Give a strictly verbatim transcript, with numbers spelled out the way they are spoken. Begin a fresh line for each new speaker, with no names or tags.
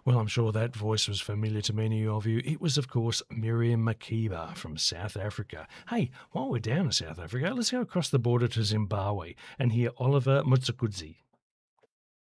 Well, I'm sure that voice was familiar to many of you. It was, of course, Miriam Makeba from South Africa. Hey, while we're down in South Africa, let's go across the border to Zimbabwe and hear Oliver Mutsukudzi.